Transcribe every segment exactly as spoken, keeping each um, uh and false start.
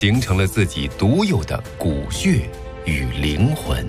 形成了自己独有的骨血与灵魂。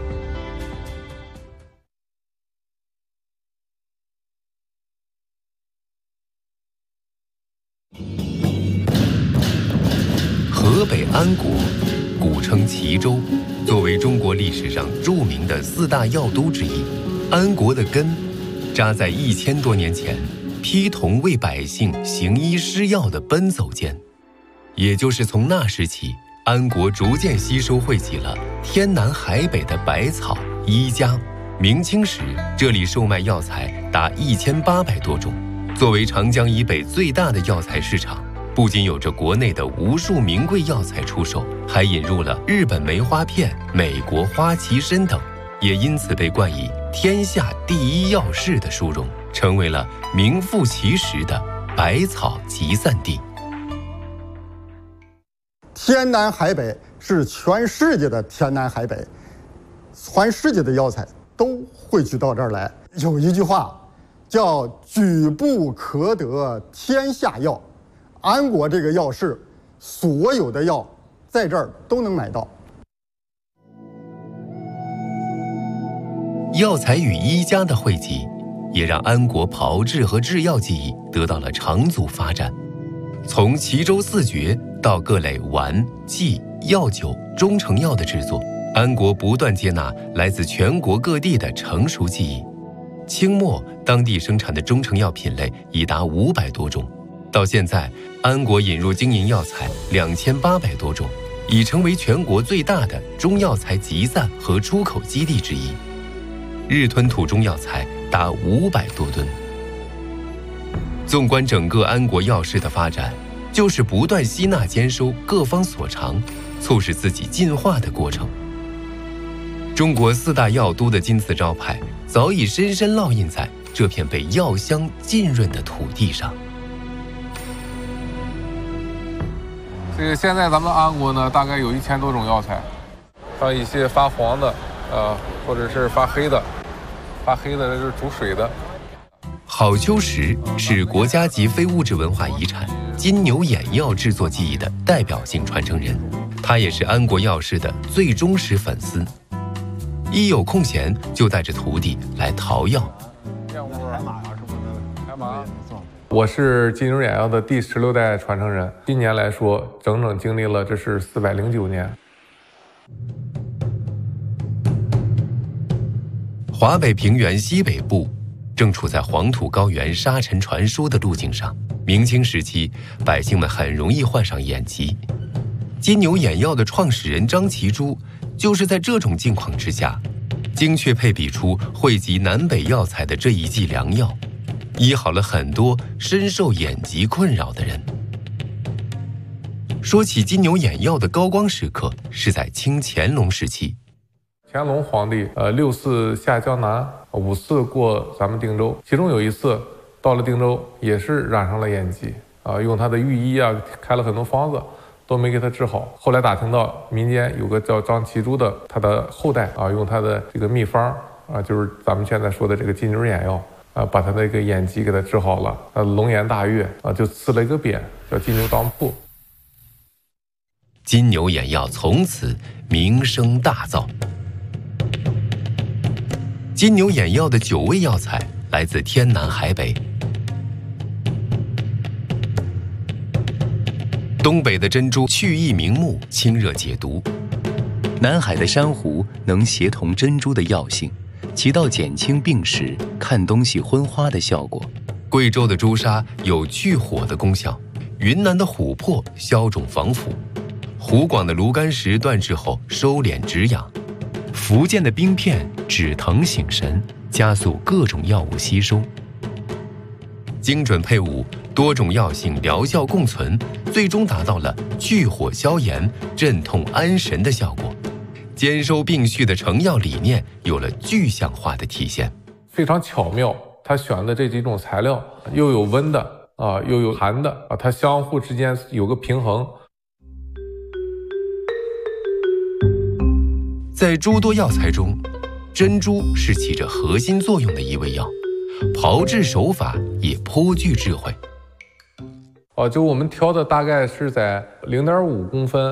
河北安国，古称齐州，作为中国历史上著名的四大药都之一，安国的根扎在一千多年前批童为百姓行医施药的奔走间。也就是从那时起，安国逐渐吸收汇集了天南海北的百草医家。明清时，这里售卖药材达一千八百多种。作为长江以北最大的药材市场，不仅有着国内的无数名贵药材出售，还引入了日本梅花片、美国花旗参等，也因此被冠以天下第一药市的殊荣，成为了名副其实的百草集散地。 天南海北是全世界的天南海北，全世界的药材都汇聚到这儿来。有一句话叫“举步可得天下药”，安国这个药市，所有的药在这儿都能买到。 药材与医家的汇集，也让安国炮制和制药技艺得到了长足发展。从齐州四绝到各类丸、剂、药酒、中成药的制作，安国不断接纳来自全国各地的成熟技艺。清末，当地生产的中成药品类已达五百多种。到现在，安国引入经营药材两千八百多种，已成为全国最大的中药材集散和出口基地之一。日吞吐中药材达五百多吨。纵观整个安国药市的发展，就是不断吸纳兼收各方所长，促使自己进化的过程。中国四大药都的金字招牌，早已深深烙印在这片被药香浸润的土地上。 这个现在咱们安国呢，大概有一千多种药材，像一些发黄的，呃，或者是发黑的，发黑的这是煮水的。 郝秋实是国家级非物质文化遗产金牛眼药制作技艺的代表性传承人，他也是安国药市的最忠实粉丝，一有空闲就带着徒弟来淘药。 我是金牛眼药的第十六代传承人，今年来说整整经历了这是四百零九年。 华北平原西北部正处在黄土高原沙尘传输的路径上，明清时期百姓们很容易患上眼疾。金牛眼药的创始人张其洙就是在这种境况之下，精确配比出汇集南北药材的这一剂良药，医好了很多深受眼疾困扰的人。说起金牛眼药的高光时刻，是在清乾隆时期。 乾隆皇帝呃六次下江南，五次过咱们定州，其中有一次到了定州也是染上了眼疾啊、呃，用他的御医啊开了很多方子，都没给他治好。后来打听到民间有个叫张其洙的，他的后代啊，用他的这个秘方啊，就是咱们现在说的这个金牛眼药啊，把他的一个眼疾给他治好了，啊，龙颜大悦啊，就赐了一个匾叫金牛当铺。 金牛眼药从此名声大噪。金牛眼药的九味药材来自天南海北。东北的珍珠去翳明目，清热解毒； 南海的珊瑚能协同珍珠的药性，起到减轻病史、看东西昏花的效果。 贵州的朱砂有去火的功效，云南的琥珀消肿防腐，湖广的炉甘石断治后收敛止痒，福建的冰片止疼醒神，加速各种药物吸收。精准配伍，多种药性疗效共存，最终达到了去火消炎、镇痛安神的效果。兼收并蓄的成药理念有了具象化的体现， 非常巧妙。他选的这几种材料，又有温的啊，又有寒的啊，它相互之间有个平衡。 在诸多药材中，珍珠是起着核心作用的一味药，炮制手法也颇具智慧。 啊，就我们挑的大概是在零点五公分